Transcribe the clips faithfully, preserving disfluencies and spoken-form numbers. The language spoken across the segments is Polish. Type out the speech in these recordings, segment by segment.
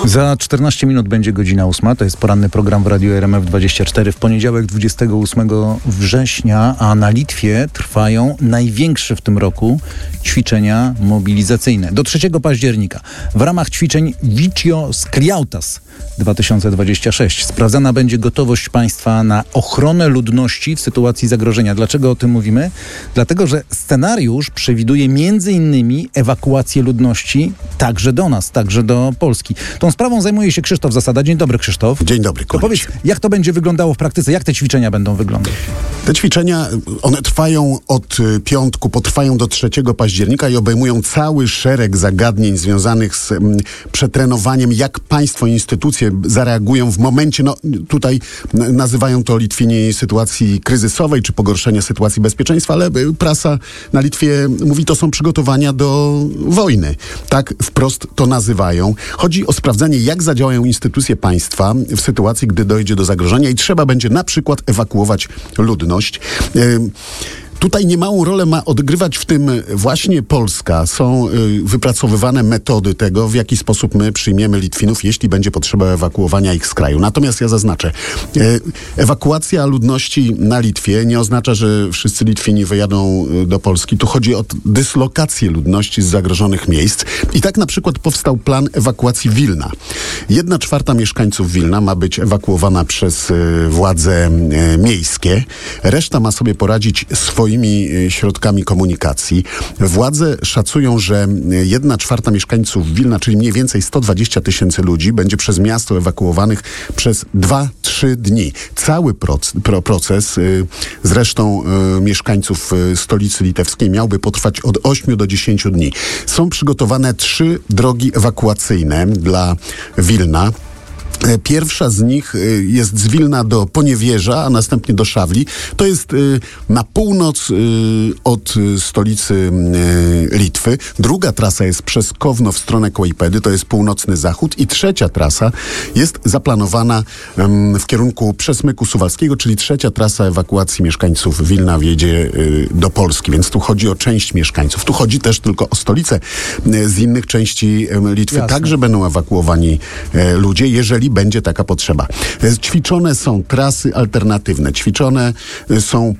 Za czternaście minut będzie godzina ósma. To jest poranny program w Radiu R M F dwadzieścia cztery. W poniedziałek dwudziestego ósmego września, a na Litwie trwają największe w tym roku ćwiczenia mobilizacyjne. Do trzeciego października w ramach ćwiczeń Vyčio Skriautas dwa tysiące dwudziesty szósty sprawdzana będzie gotowość państwa na ochronę ludności w sytuacji zagrożenia. Dlaczego o tym mówimy? Dlatego, że scenariusz przewiduje między innymi ewakuację ludności także do nas, także do Polski. Tą sprawą zajmuje się Krzysztof Zasada. Dzień dobry, Krzysztof. Dzień dobry, to powiedz, jak to będzie wyglądało w praktyce? Jak te ćwiczenia będą wyglądać? Te ćwiczenia, one trwają od piątku, potrwają do trzeciego października i obejmują cały szereg zagadnień związanych z m, przetrenowaniem, jak państwo, instytucje zareagują w momencie, no tutaj n- nazywają to Litwini sytuacji kryzysowej, czy pogorszenia sytuacji bezpieczeństwa, ale prasa na Litwie mówi, to są przygotowania do wojny. Tak wprost to nazywają. Chodzi o sprawdzenie, jak zadziałają instytucje państwa w sytuacji, gdy dojdzie do zagrożenia i trzeba będzie na przykład ewakuować ludność. Yy, Tutaj niemałą rolę ma odgrywać w tym właśnie Polska. Są y, wypracowywane metody tego, w jaki sposób my przyjmiemy Litwinów, jeśli będzie potrzeba ewakuowania ich z kraju. Natomiast ja zaznaczę, y, ewakuacja ludności na Litwie nie oznacza, że wszyscy Litwini wyjadą y, do Polski. Tu chodzi o dyslokację ludności z zagrożonych miejsc. I tak na przykład powstał plan ewakuacji Wilna. Jedna czwarta mieszkańców Wilna ma być ewakuowana przez y, władze y, miejskie. Reszta ma sobie poradzić swoimi środkami komunikacji. Władze szacują, że jedna czwarta mieszkańców Wilna, czyli mniej więcej sto dwadzieścia tysięcy ludzi, będzie przez miasto ewakuowanych przez dwa trzy dni. Cały proces, pro, proces zresztą mieszkańców stolicy litewskiej miałby potrwać od ośmiu do dziesięciu dni. Są przygotowane trzy drogi ewakuacyjne dla Wilna. Pierwsza z nich jest z Wilna do Poniewierza, a następnie do Szawli. To jest na północ od stolicy Litwy. Druga trasa jest przez Kowno w stronę Kłajpedy, to jest północny zachód. I trzecia trasa jest zaplanowana w kierunku Przesmyku Suwalskiego, czyli trzecia trasa ewakuacji mieszkańców Wilna wjedzie do Polski. Więc tu chodzi o część mieszkańców. Tu chodzi też tylko o stolicę. Z innych części Litwy Jasne. Także będą ewakuowani ludzie, jeżeli będzie taka potrzeba. Ćwiczone są trasy alternatywne, ćwiczone są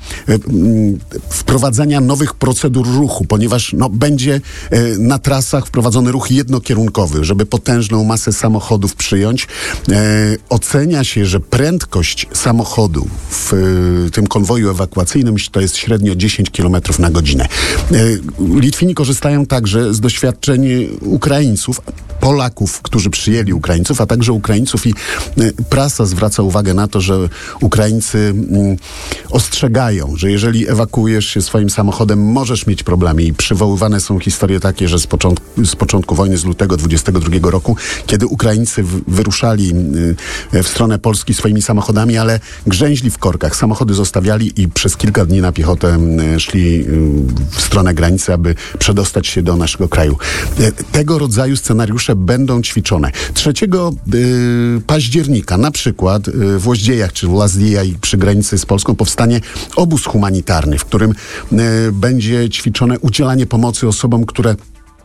wprowadzania nowych procedur ruchu, ponieważ no, będzie na trasach wprowadzony ruch jednokierunkowy, żeby potężną masę samochodów przyjąć. E, ocenia się, że prędkość samochodu w e, tym konwoju ewakuacyjnym to jest średnio dziesięć kilometrów na godzinę. E, Litwini korzystają także z doświadczeń Ukraińców, Polaków, którzy przyjęli Ukraińców, a także Ukraińców i prasa zwraca uwagę na to, że Ukraińcy mm, ostrzegają, że jeżeli ewakuujesz się swoim samochodem, możesz mieć problemy i przywoływane są historie takie, że z początku, z początku wojny, z lutego dwudziestego drugiego roku, kiedy Ukraińcy w, wyruszali y, w stronę Polski swoimi samochodami, ale grzęźli w korkach, samochody zostawiali i przez kilka dni na piechotę y, szli y, w stronę granicy, aby przedostać się do naszego kraju. Y, tego rodzaju scenariusze będą ćwiczone. trzeciego października na przykład w Łoździejach czy w Lazdijach przy granicy z Polską powstanie obóz humanitarny, w którym będzie ćwiczone udzielanie pomocy osobom, które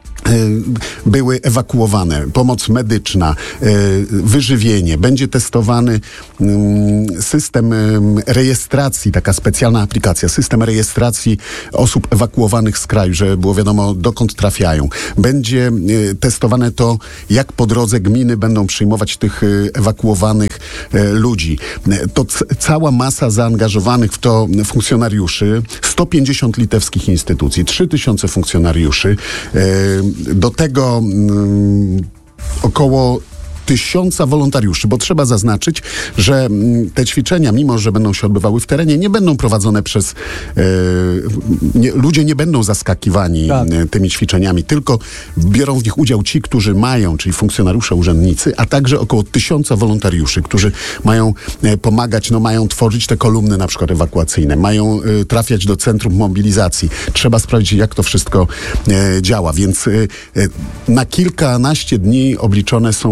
były ewakuowane, pomoc medyczna, wyżywienie. Będzie testowany system rejestracji, taka specjalna aplikacja, system rejestracji osób ewakuowanych z kraju, żeby było wiadomo, dokąd trafiają. Będzie testowane to, jak po drodze gminy będą przyjmować tych ewakuowanych ludzi. To c- cała masa zaangażowanych w to funkcjonariuszy, sto pięćdziesiąt litewskich instytucji, trzy tysiące funkcjonariuszy, do tego um, około tysiąca wolontariuszy, bo trzeba zaznaczyć, że te ćwiczenia, mimo że będą się odbywały w terenie, nie będą prowadzone przez... E, nie, ludzie nie będą zaskakiwani tak. tymi ćwiczeniami, tylko biorą w nich udział ci, którzy mają, czyli funkcjonariusze, urzędnicy, a także około tysiąca wolontariuszy, którzy mają e, pomagać, no mają tworzyć te kolumny na przykład ewakuacyjne, mają e, trafiać do centrum mobilizacji. Trzeba sprawdzić, jak to wszystko e, działa, więc e, na kilkanaście dni obliczone są te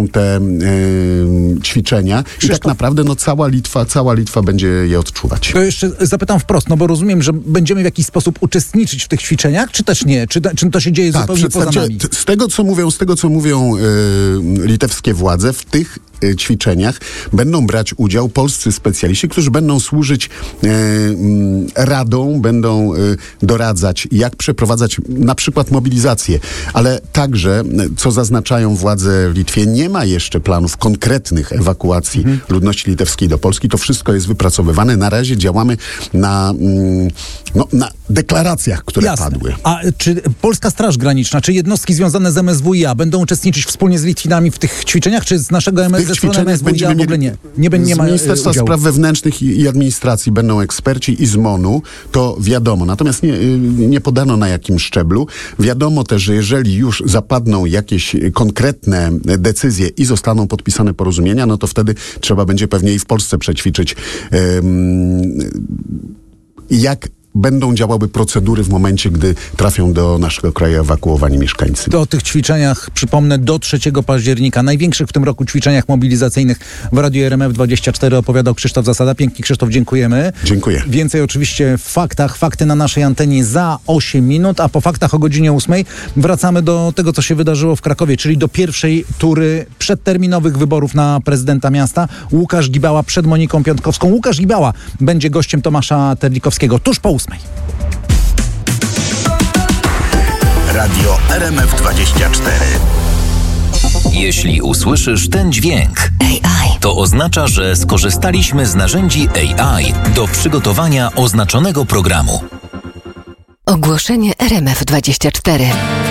e, ćwiczenia i tak naprawdę no, cała Litwa, cała Litwa będzie je odczuwać. To jeszcze zapytam wprost, no bo rozumiem, że będziemy w jakiś sposób uczestniczyć w tych ćwiczeniach, czy też nie? Czy, czy to się dzieje tak, zupełnie poza nami? Z tego, co mówią, z tego, co mówią e, litewskie władze, w tych ćwiczeniach będą brać udział polscy specjaliści, którzy będą służyć e, radą, będą e, doradzać, jak przeprowadzać na przykład mobilizację, ale także, co zaznaczają władze w Litwie, nie ma jeszcze planów konkretnych ewakuacji mhm. ludności litewskiej do Polski. To wszystko jest wypracowywane. Na razie działamy na, mm, no, na deklaracjach, które Jasne. padły. A czy Polska Straż Graniczna, czy jednostki związane z M S W i A będą uczestniczyć wspólnie z Litwinami w tych ćwiczeniach, czy z naszego M S W? Ćwiczeniach będziemy w ogóle nie, nie, nie z ma Ministerstwa udziału. Spraw Wewnętrznych i, i Administracji będą eksperci i z MON-u, to wiadomo. Natomiast nie, nie podano na jakim szczeblu. Wiadomo też, że jeżeli już zapadną jakieś konkretne decyzje i zostaną podpisane porozumienia, no to wtedy trzeba będzie pewnie i w Polsce przećwiczyć um, jak będą działały procedury w momencie, gdy trafią do naszego kraju ewakuowani mieszkańcy. O tych ćwiczeniach, przypomnę, do trzeciego października, największych w tym roku ćwiczeniach mobilizacyjnych w Radiu R M F dwadzieścia cztery opowiadał Krzysztof Zasada. Pięknie, Krzysztof, dziękujemy. Dziękuję. Więcej oczywiście w faktach. Fakty na naszej antenie za osiem minut, a po faktach o godzinie ósmej wracamy do tego, co się wydarzyło w Krakowie, czyli do pierwszej tury przedterminowych wyborów na prezydenta miasta. Łukasz Gibała przed Moniką Piątkowską. Łukasz Gibała będzie gościem Tomasza Terlikowskiego tuż po ósmej. Radio R M F dwadzieścia cztery. Jeśli usłyszysz ten dźwięk, A I, to oznacza, że skorzystaliśmy z narzędzi A I do przygotowania oznaczonego programu. Ogłoszenie R M F dwadzieścia cztery.